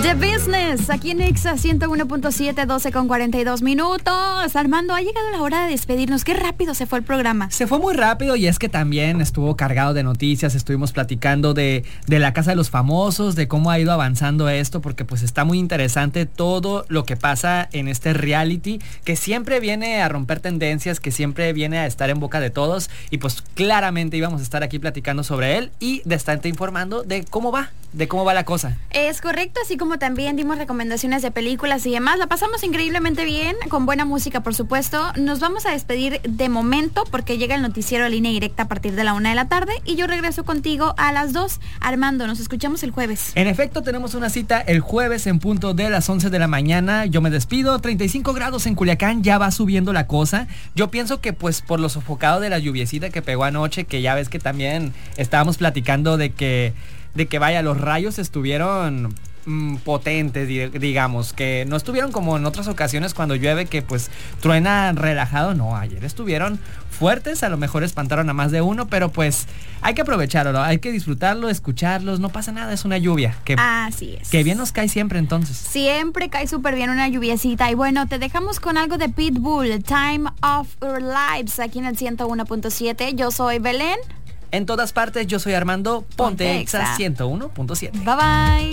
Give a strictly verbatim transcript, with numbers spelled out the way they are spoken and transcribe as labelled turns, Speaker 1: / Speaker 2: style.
Speaker 1: The Business, aquí en Exa ciento uno punto siete, doce con cuarenta y dos minutos. Armando, ha llegado la hora de despedirnos. Qué rápido se fue el programa.
Speaker 2: Se fue muy rápido y es que también estuvo cargado de noticias. Estuvimos platicando de, de la Casa de los Famosos, de cómo ha ido avanzando esto, porque pues está muy interesante todo lo que pasa en este reality, que siempre viene a romper tendencias, que siempre viene a estar en boca de todos. Y pues claramente íbamos a estar aquí platicando sobre él y de estarte informando de cómo va, de cómo va la cosa.
Speaker 1: Es correcto, así como también dimos recomendaciones de películas y demás. La pasamos increíblemente bien, con buena música, por supuesto. Nos vamos a despedir de momento porque llega el noticiero de Línea Directa a partir de la una de la tarde y yo regreso contigo a las dos. Armando, nos escuchamos el jueves.
Speaker 2: En efecto, tenemos una cita el jueves en punto de las once de la mañana. Yo me despido. treinta y cinco grados en Culiacán, ya va subiendo la cosa. Yo pienso que pues por lo sofocado de la lluviecita que pegó anoche, que ya ves que también estábamos platicando de que de que vaya, los rayos estuvieron mmm, potentes, digamos, que no estuvieron como en otras ocasiones cuando llueve, que pues truena relajado. No, ayer estuvieron fuertes, a lo mejor espantaron a más de uno, pero pues hay que aprovecharlo, hay que disfrutarlo, escucharlos, no pasa nada, es una lluvia. Que,
Speaker 1: Así es.
Speaker 2: Que bien nos cae siempre entonces.
Speaker 1: Siempre cae súper bien una lluviecita. Y bueno, te dejamos con algo de Pitbull, Time of Our Lives, aquí en el ciento uno punto siete. Yo soy Belén.
Speaker 2: En todas partes, yo soy Armando. Ponte, Ponte Exa ciento uno punto siete.
Speaker 1: Bye bye.